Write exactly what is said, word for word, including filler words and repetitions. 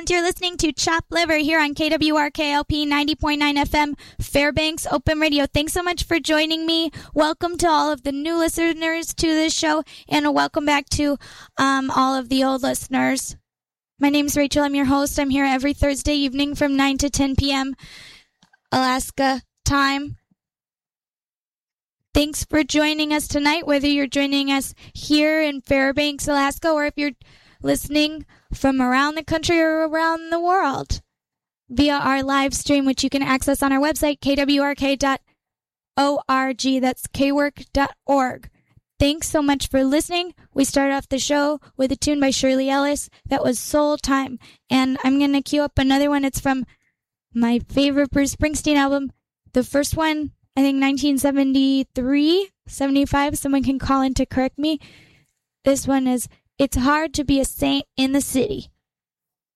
and you're listening to Chop Liver here on K W R K L P ninety point nine F M, Fairbanks Open Radio. Thanks so much for joining me. Welcome to all of the new listeners to this show, and welcome back to um, all of the old listeners. My name's Rachel. I'm your host. I'm here every Thursday evening from nine to ten p.m. Alaska time. Thanks for joining us tonight, whether you're joining us here in Fairbanks, Alaska, or if you're listening from around the country or around the world via our live stream, which you can access on our website, k w r k dot org. That's k work dot org. Thanks so much for listening. We started off the show with a tune by Shirley Ellis. That was Soul Time. And I'm going to cue up another one. It's from my favorite Bruce Springsteen album. The first one, I think nineteen seventy-three, seventy-five. Someone can call in to correct me. This one is It's Hard to Be a Saint in the City.